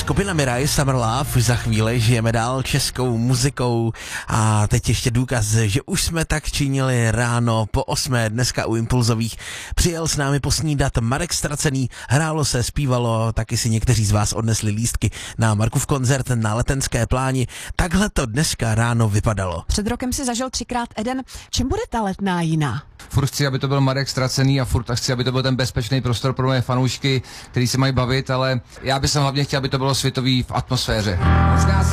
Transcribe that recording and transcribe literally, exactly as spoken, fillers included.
Skupina Mirai, Summer Love, za chvíli žijeme dál českou muzikou a teď ještě důkaz, že už jsme tak činili ráno po osmé dneska u Impulzových. Přijel s námi posnídat Marek Ztracený, hrálo se, zpívalo, taky si někteří z vás odnesli lístky na Markův koncert na Letenské pláni. Takhle to dneska ráno vypadalo. Před rokem si zažil třikrát Eden. Čím bude ta Letná jiná? Furt chci, aby to byl Marek Ztracený a furt chci, aby to byl ten bezpečný prostor pro moje fanoušky, který se mají bavit, ale já bych hlavně chtěl, aby to bylo světový v atmosféře.